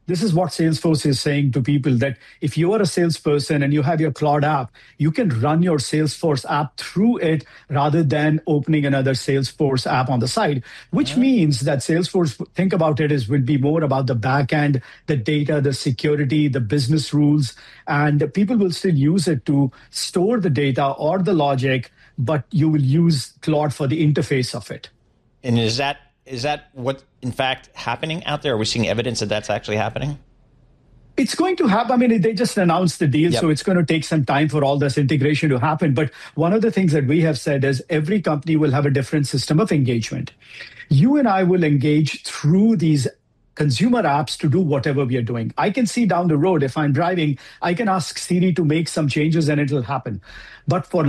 this is what Salesforce is saying to people, that if you are a salesperson and you have your Claude app, you can run your Salesforce app through it rather than opening another Salesforce app on the side, which means that Salesforce, think about it, will be more about the back end, the data, the security, the business rules, and people will still use it to store the data or the logic, but you will use Claude for the interface of it. And is that what, in fact, happening out there? Are we seeing evidence that that's actually happening? It's going to happen. I mean, they just announced the deal, so it's going to take some time for all this integration to happen. But one of the things that we have said is every company will have a different system of engagement. You and I will engage through these consumer apps to do whatever we are doing. I can see down the road, if I'm driving, I can ask Siri to make some changes and it'll happen. But for